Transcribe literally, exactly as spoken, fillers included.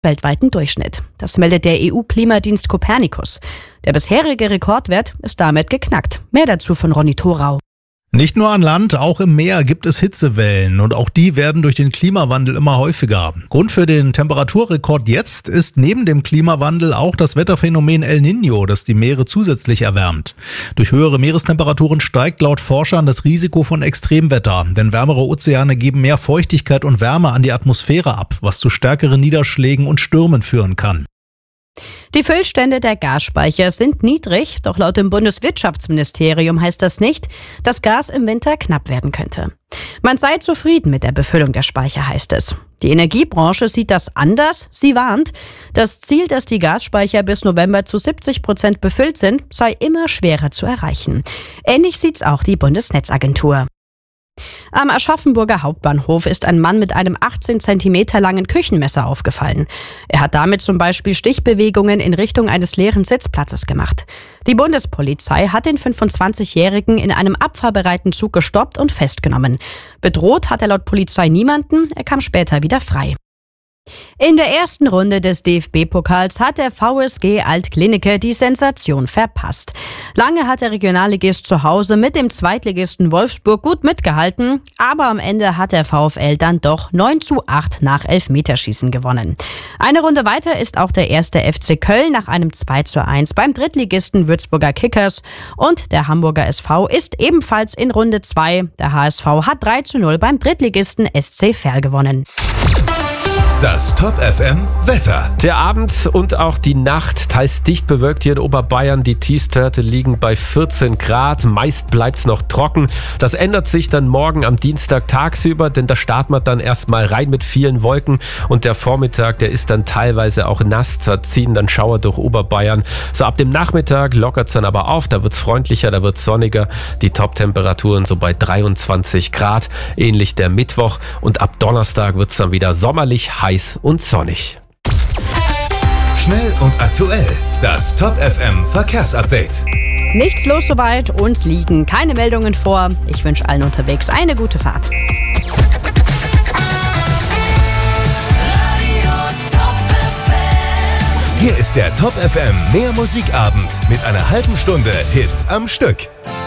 weltweiten Durchschnitt. Das meldet der E U-Klimadienst Copernicus. Der bisherige Rekordwert ist damit geknackt. Mehr dazu von Ronny Thorau. Nicht nur an Land, auch im Meer gibt es Hitzewellen und auch die werden durch den Klimawandel immer häufiger. Grund für den Temperaturrekord jetzt ist neben dem Klimawandel auch das Wetterphänomen El Niño, das die Meere zusätzlich erwärmt. Durch höhere Meerestemperaturen steigt laut Forschern das Risiko von Extremwetter, denn wärmere Ozeane geben mehr Feuchtigkeit und Wärme an die Atmosphäre ab, was zu stärkeren Niederschlägen und Stürmen führen kann. Die Füllstände der Gasspeicher sind niedrig, doch laut dem Bundeswirtschaftsministerium heißt das nicht, dass Gas im Winter knapp werden könnte. Man sei zufrieden mit der Befüllung der Speicher, heißt es. Die Energiebranche sieht das anders. Sie warnt, das Ziel, dass die Gasspeicher bis November zu siebzig Prozent befüllt sind, sei immer schwerer zu erreichen. Ähnlich sieht's auch die Bundesnetzagentur. Am Aschaffenburger Hauptbahnhof ist ein Mann mit einem achtzehn Zentimeter langen Küchenmesser aufgefallen. Er hat damit zum Beispiel Stichbewegungen in Richtung eines leeren Sitzplatzes gemacht. Die Bundespolizei hat den fünfundzwanzigjährigen in einem abfahrbereiten Zug gestoppt und festgenommen. Bedroht hat er laut Polizei niemanden, er kam später wieder frei. In der ersten Runde des D F B-Pokals hat der V S G Alt-Klinike die Sensation verpasst. Lange hat der Regionalligist zu Hause mit dem Zweitligisten Wolfsburg gut mitgehalten, aber am Ende hat der VfL dann doch neun zu acht nach Elfmeterschießen gewonnen. Eine Runde weiter ist auch der erste F C Köln nach einem zwei zu eins beim Drittligisten Würzburger Kickers und der Hamburger S V ist ebenfalls in Runde zwei. Der H S V hat drei zu null beim Drittligisten S C Verl gewonnen. Das Top F M Wetter. Der Abend und auch die Nacht teils dicht bewölkt hier in Oberbayern. Die Tiefstwerte liegen bei vierzehn Grad. Meist bleibt's noch trocken. Das ändert sich dann morgen am Dienstag tagsüber, denn da starten wir dann erstmal rein mit vielen Wolken. Und der Vormittag, der ist dann teilweise auch nass. Da ziehen dann Schauer durch Oberbayern. So ab dem Nachmittag lockert's dann aber auf. Da wird's freundlicher, da wird's sonniger. Die Top-Temperaturen so bei dreiundzwanzig Grad. Ähnlich der Mittwoch. Und ab Donnerstag wird's dann wieder sommerlich heiß und sonnig. Schnell und aktuell. Das Top F M Verkehrsupdate. Nichts los soweit, uns liegen keine Meldungen vor. Ich wünsche allen unterwegs eine gute Fahrt. Hier ist der Top F M Mehr Musikabend mit einer halben Stunde Hits am Stück.